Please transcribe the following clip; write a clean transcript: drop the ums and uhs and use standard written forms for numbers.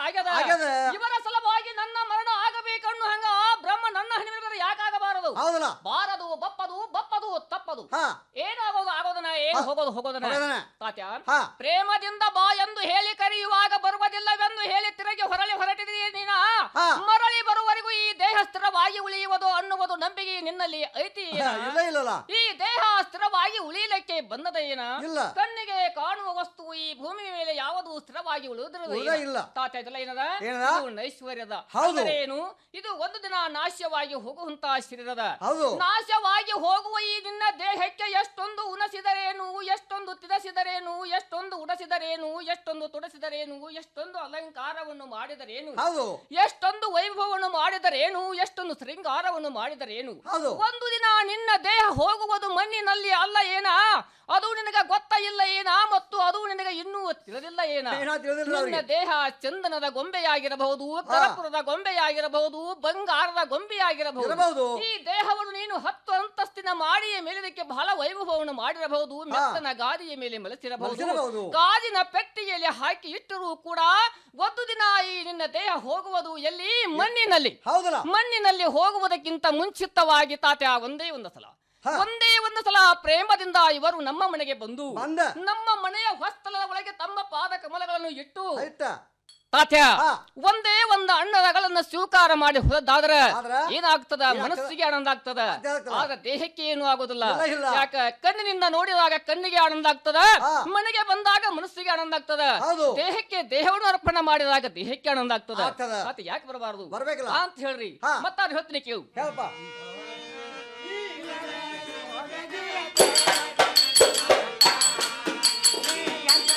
ಆಗ್ಯದ ಇವರ ಸಲುವಾಗಿ ನನ್ನ ಮರಣ ಆಗಬೇಕನ್ನು ಹಂಗ ಬ್ರಹ್ಮ ನನ್ನ ಹಣಿಮರ ಯಾಕಾಗಬಾರದು ಬಾರದು ಬಪ್ಪದು ತಪ್ಪದು ಏನಾಗೋದು ಆಗೋದನ ಏನು ಹೋಗೋದನ ತಾತ್ಯ ಪ್ರೇಮದಿಂದ ಬಾ ಎಂದು ಹೇಳಿ ಕರೆಯುವಾಗ ಬರುವುದಿಲ್ಲವೆಂದು ಹೇಳಿ ತಿರುಗಿ ಹೊರಟಿದೀಯ ನೀನ ಮರಳಿ ಬರುವವರೆಗೂ ಈ ದೇಹ ಸ್ಥಿರವಾಗಿ ಉಳಿಯುವುದು ಅನ್ನುವುದು ನಂಬಿಕೆ ನಿನ್ನಲ್ಲಿ ಐತಿ ಈ ದೇಹ ಸ್ಥಿರವಾಗಿ ಉಳಿಯಲಿಕ್ಕೆ ಬಂದದ ಏನ ಕಣ್ಣಿಗೆ ಕಾಣುವ ವಸ್ತು ಈ ಭೂಮಿ ಮೇಲೆ ಯಾವುದು ಸ್ಥಿರವಾಗಿ ಉಳಿಯುವುದಿಲ್ಲ ತಾತ್ಯ ಇದೆಲ್ಲ ಏನದ ನೈಶ್ವರ್ಯದ ಏನು ಇದು ಒಂದು ದಿನ ನಾಶವಾಗಿ ಹೋಗುವಂತ ಶರೀರದ ನಾಶವಾಗಿ ಹೋಗುವ ಈ ನಿನ್ನ ದೇಹಕ್ಕೆ ಎಷ್ಟೊಂದು ಉಣಸಿದರೇನು ಎಷ್ಟೊಂದು ತಿದಸಿದರೇನು ಎಷ್ಟೊಂದು ಉಡಸಿದರೇನು ಎಷ್ಟೊಂದು ತುಡಸಿದರೇನು ಎಷ್ಟೊಂದು ಅಲಂಕಾರವನ್ನು ಮಾಡಿದರೇನು ಎಷ್ಟೊಂದು ವೈಭವವನ್ನು ಮಾಡಿದರೇನು ಎಷ್ಟೊಂದು ಶೃಂಗಾರವನ್ನು ಮಾಡಿದರೇನು ಒಂದು ದಿನ ನಿನ್ನ ದೇಹ ಹೋಗುವುದು ಮಣ್ಣಿನಲ್ಲಿ ಅಲ್ಲ ಏನ ಅದು ನಿನಗೆ ಗೊತ್ತ ಇಲ್ಲ ಏನ ಮತ್ತು ಅದು ನಿನಗೆ ಇನ್ನೂ ತಿಳಿದಿಲ್ಲ ಏನ ನಿನ್ನ ದೇಹ ಚಂದನದ ಗೊಂಬೆಯಾಗಿರಬಹುದು ಕರ್ಪೂರದ ಗೊಂಬೆಯಾಗಿರಬಹುದು ಬಂಗಾರದ ಗೊಂಬೆಯಾಗಿರಬಹುದು ಈ ದೇಹವನ್ನು ನೀನು 10 ಅಂತಸ್ತಿನ ಮಾಡಿಯ ಮೇಲಿದಕ್ಕೆ ಬಹಳ ವೈಭವವನ್ನು ಮಾಡಿರಬಹುದು ಮೆತ್ತನ ಗಾದಿಯ ಮೇಲೆ ಮಲಸಿರಬಹುದು ಗಾಜಿನ ಪೆಟ್ಟಿಗೆಯಲ್ಲಿ ಹಾಕಿ ಇಟ್ಟರೂ ಕೂಡ ಒಂದು ದಿನ ಈ ನಿನ್ನ ದೇಹ ಹೋಗುವುದು ಎಲ್ಲಿ ಮಣ್ಣಿನಲ್ಲಿ ಹೋಗುವುದಕ್ಕಿಂತ ಮುಂಚಿತವಾಗಿ ತಾತ್ಯ ಒಂದೇ ಒಂದು ಸಲ ಪ್ರೇಮದಿಂದ ಇವರು ನಮ್ಮ ಮನೆಗೆ ಬಂದು ನಮ್ಮ ಮನೆಯ ಹೊಸ್ತಲದ ಒಳಗೆ ತಮ್ಮ ಪಾದ ಕಮಲಗಳನ್ನು ಇಟ್ಟು ತಾತ್ಯ ಒಂದೇ ಒಂದು ಅಣ್ಣಗಳನ್ನು ಸ್ವೀಕಾರ ಮಾಡಿ ಹೊರದಾದ್ರೆ ಏನಾಗ್ತದ ಮನಸ್ಸಿಗೆ ಆನಂದ ಆಗ್ತದ ಆಗ ದೇಹಕ್ಕೆ ಏನು ಆಗೋದಿಲ್ಲ ಯಾಕ ಕಣ್ಣಿನಿಂದ ನೋಡಿದಾಗ ಕಣ್ಣಿಗೆ ಆನಂದ ಆಗ್ತದ ಮನೆಗೆ ಬಂದಾಗ ಮನಸ್ಸಿಗೆ ಆನಂದ ಆಗ್ತದ ದೇಹಕ್ಕೆ ದೇಹವನ್ನು ಅರ್ಪಣೆ ಮಾಡಿದಾಗ ದೇಹಕ್ಕೆ ಆನಂದ ಆಗ್ತದ ಯಾಕೆ ಬರಬಾರದು ಅಂತ ಹೇಳ್ರಿ ಮತ್ತ ಹೇಳ್ತೀನಿ ಕೇಳು